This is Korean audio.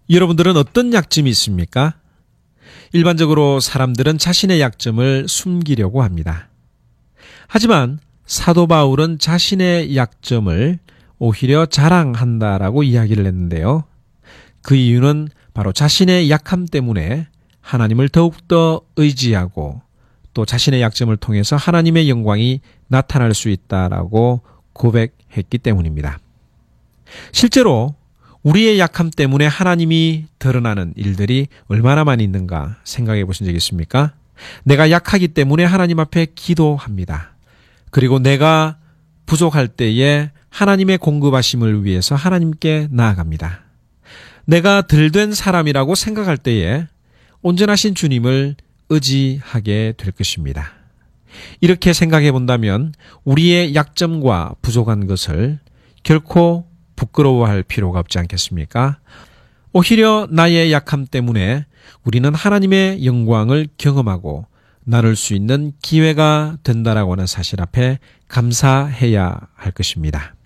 여러분들은 어떤 약점이 있습니까? 일반적으로 사람들은 자신의 약점을 숨기려고 합니다. 하지만 사도 바울은 자신의 약점을 오히려 자랑한다라고 이야기를 했는데요. 그 이유는 바로 자신의 약함 때문에 하나님을 더욱더 의지하고 또 자신의 약점을 통해서 하나님의 영광이 나타날 수 있다라고 고백했기 때문입니다. 실제로 우리의 약함 때문에 하나님이 드러나는 일들이 얼마나 많이 있는가 생각해 보신 적 있습니까? 내가 약하기 때문에 하나님 앞에 기도합니다. 그리고 내가 부족할 때에 하나님의 공급하심을 위해서 하나님께 나아갑니다. 내가 들된 사람이라고 생각할 때에 온전하신 주님을 의지하게 될 것입니다. 이렇게 생각해 본다면 우리의 약점과 부족한 것을 결코 부끄러워할 필요가 없지 않겠습니까? 오히려 나의 약함 때문에 우리는 하나님의 영광을 경험하고 나눌 수 있는 기회가 된다라고 하는 사실 앞에 감사해야 할 것입니다.